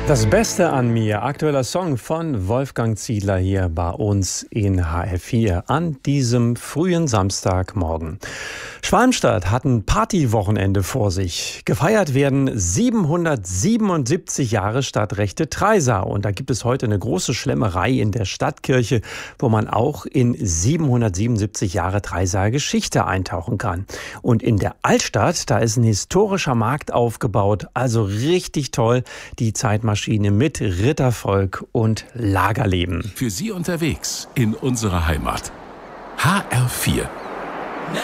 Das Beste an mir, aktueller Song von Wolfgang Ziedler hier bei uns in HR4 an diesem frühen Samstagmorgen. Schwalmstadt hat ein Partywochenende vor sich. Gefeiert werden 777 Jahre Stadtrechte Treysa. Und da gibt es heute eine große Schlemmerei in der Stadtkirche, wo man auch in 777 Jahre Treysa Geschichte eintauchen kann. Und in der Altstadt, da ist ein historischer Markt aufgebaut. Also richtig toll, die Zeitmaschine mit Rittervolk und Lagerleben. Für Sie unterwegs in unserer Heimat. HR4